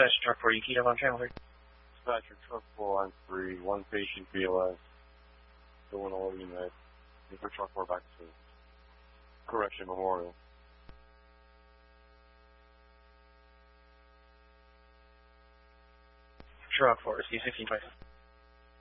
Dispatch truck 4, you keyed up on channel 3. Dispatcher truck 4 on 3, one patient BLS. Going all unit. For truck 4 back to Correction Memorial. Truck 4, C16 twice.